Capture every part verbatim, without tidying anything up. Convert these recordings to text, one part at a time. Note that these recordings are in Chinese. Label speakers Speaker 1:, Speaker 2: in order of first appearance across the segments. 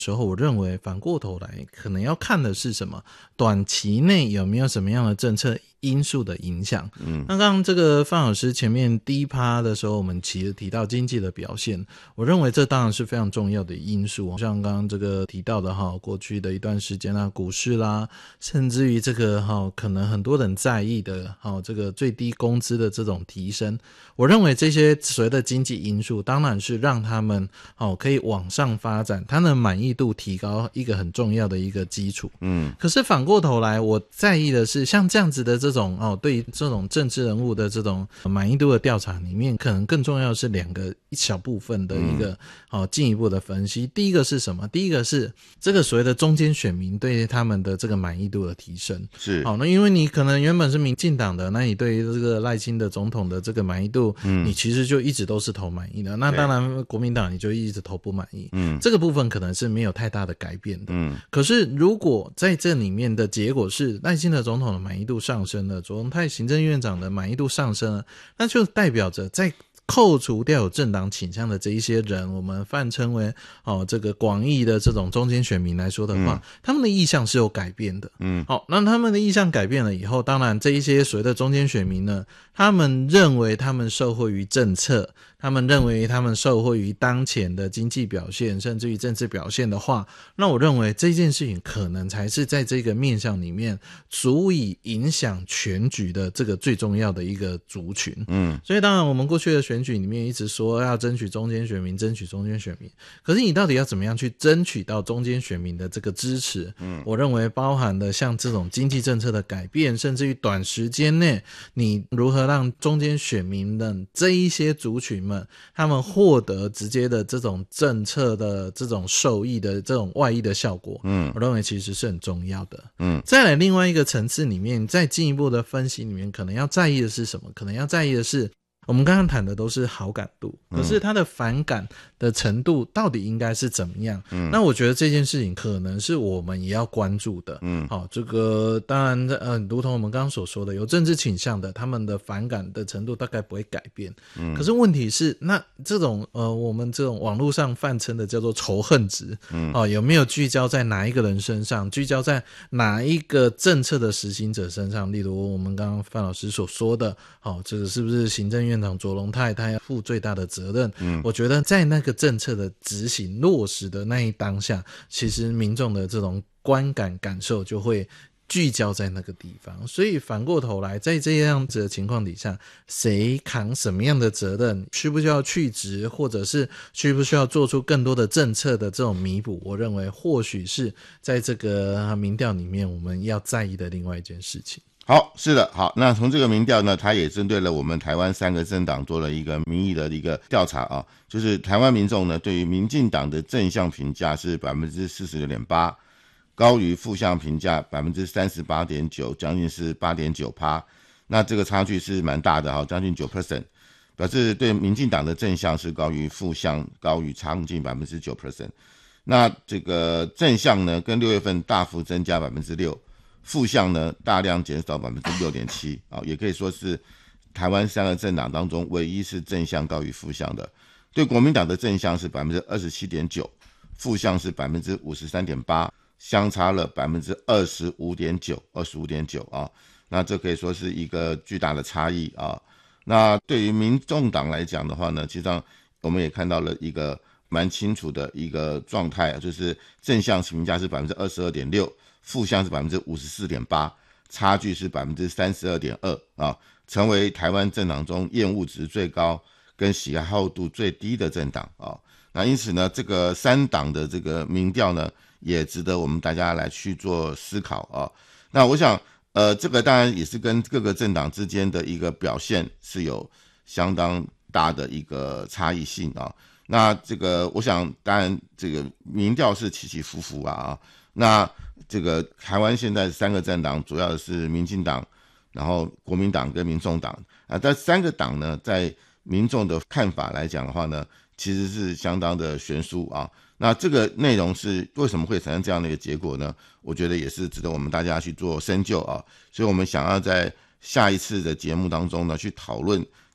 Speaker 1: 时候，我认为反过头来可能要看的是什么，短期内有没有什么样的政策因素的影响。嗯，那刚刚这个范老师前面第一趴的时候，我们其实提到经济的表现，我认为这当然是非常重要的因素。像刚刚这个提到的哈，过去的一段时间啊，股市啦，甚至于这个哈，可能很多人在意的哈，这个最低工资的这种提升，我认为这些所谓的经济因素，当然是让他们哦可以往上发展，他的满意度提高一个很重要的一个基础。嗯，可是反过头来，我在意的是像这样子的这种哦，对于这种政治人物的这种满意度的调查里面，可能更重要的是两个一小部分的一个、嗯、哦进一步的分析。第一个是什么？第一个是这个所谓的中间选民对他们的这个满意度的提升。
Speaker 2: 是
Speaker 1: 好、哦，那因为你可能原本是民进党的，那你对于这个赖清德总统的这个满意度，嗯，你其实就一直都是投满意的。那当然国民党你就一直投不满意。嗯，这个部分可能是没有太大的改变的。嗯，可是如果在这里面的结果是赖清德总统的满意度上升了，卓荣泰行政院长的满意度上升了，那就代表着在扣除掉有政党倾向的这一些人，我们泛称为哦这个广义的这种中间选民来说的话、嗯、他们的意向是有改变的。嗯，好，那他们的意向改变了以后，当然这一些所谓的中间选民呢，他们认为他们受惠于政策，他们认为他们受惠于当前的经济表现，甚至于政治表现的话，那我认为这件事情可能才是在这个面向里面足以影响全局的这个最重要的一个族群。嗯，所以当然我们过去的选举里面一直说要争取中间选民，争取中间选民，可是你到底要怎么样去争取到中间选民的这个支持？嗯，我认为包含了像这种经济政策的改变，甚至于短时间内你如何让中间选民的这一些族群们他们获得直接的这种政策的这种受益的这种外溢的效果，嗯，我认为其实是很重要的。嗯，再来另外一个层次里面，再进一步的分析里面，可能要在意的是什么？可能要在意的是我们刚刚谈的都是好感度，可是他的反感的程度到底应该是怎么样？嗯，那我觉得这件事情可能是我们也要关注的。嗯，好，这个当然呃，如同我们刚刚所说的，有政治倾向的，他们的反感的程度大概不会改变。嗯，可是问题是，那这种呃，我们这种网络上泛称的叫做仇恨值，嗯，哦，有没有聚焦在哪一个人身上？聚焦在哪一个政策的实行者身上？例如我们刚刚范老师所说的，哦，这个是不是行政院长卓荣泰他要负最大的责任？嗯，我觉得在那个政策的执行落实的那一当下，其实民众的这种观感感受就会聚焦在那个地方。所以反过头来，在这样子的情况底下，谁扛什么样的责任，需不需要去职，或者是需不需要做出更多的政策的这种弥补，我认为或许是在这个民调里面我们要在意的另外一件事情。
Speaker 2: 好，是的，好，那从这个民调呢，它也针对了我们台湾三个政党做了一个民意的一个调查啊，就是台湾民众呢对于民进党的正向评价是 百分之四十六点八， 高于负向评价 百分之三十八点九， 将近是 八点九， 那这个差距是蛮大的，将近 百分之九， 表示对民进党的正向是高于负向，高于将近 百分之九。 那这个正向呢跟六月份大幅增加 百分之六，负向呢大量减少 百分之六点七、哦、也可以说是台湾三个政党当中唯一是正向高于负向的。对国民党的正向是 百分之二十七点九， 负向是 百分之五十三点八， 相差了 百分之二十五点九， 二十五点九、哦、那这可以说是一个巨大的差异啊。那对于民众党来讲的话呢，其实上我们也看到了一个蛮清楚的一个状态，就是正向评价是 百分之二十二点六，负向是 百分之五十四点八， 差距是 百分之三十二点二、啊、成为台湾政党中厌恶值最高跟喜好度最低的政党、啊、那因此呢，这个三党的这个民调呢也值得我们大家来去做思考、啊、那我想呃，这个当然也是跟各个政党之间的一个表现是有相当大的一个差异性啊。那这个我想当然这个民调是起起伏伏啊，那这个台湾现在三个政党主要是民进党，然后国民党跟民众党啊，这三个党呢在民众的看法来讲的话呢，其实是相当的悬殊啊。那这个内容是为什么会产生这样的一个结果呢？我觉得也是值得我们大家去做深究啊。所以我们想要在下一次的节目当中呢，去讨论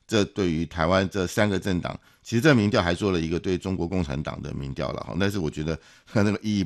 Speaker 2: 这对于台湾这三个政党，其实这民调还做了一个对中国共产党的民调了，但是我觉得那个意义